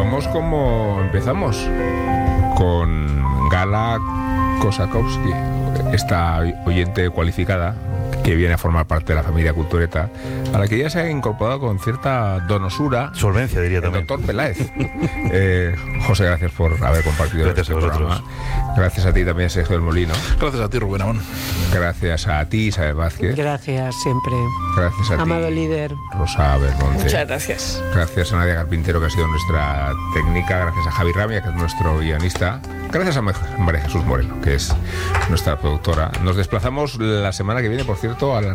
vamos como empezamos, con Gala Kosakowski, esta oyente cualificada que viene a formar parte de la familia Cultureta, a la que ya se ha incorporado con cierta donosura, solvencia, diría el también, doctor Peláez. José, gracias por haber compartido este programa. Gracias a ti también, Sergio del Molino. Gracias a ti, Rubén Amón. Gracias a ti, Isabel Vázquez. Gracias siempre. Gracias a ti, amado líder. Rosa Belmonte. Muchas gracias. Gracias a Nadia Carpintero, que ha sido nuestra técnica. Gracias a Javi Ramia, que es nuestro guionista. Gracias a María Jesús Moreno, que es nuestra productora. Nos desplazamos la semana que viene, por cierto, a la